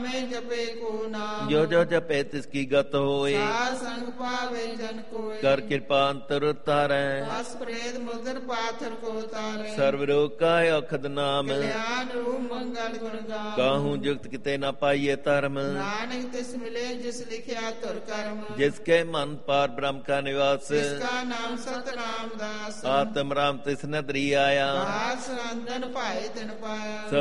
में जपे को नाम जो जो जपे तिसकी गत होए सार संग पावे जन कोय कर कृपा अंतर उतारै बस प्रेत मुदर पाथर को तारे सर्व रोग का औखद नाम कल्याण रूप मंगल गुण गाम काहू जुक्त किते न पाइये धर्म नानक तिस मिले जिस लिखिया तुर कर्म जिसके मन पार ब्रह्म का निवास जिसका नाम सतनाम दास आत्म राम तिस नदरी आया दास रंजन पाए तिन पाया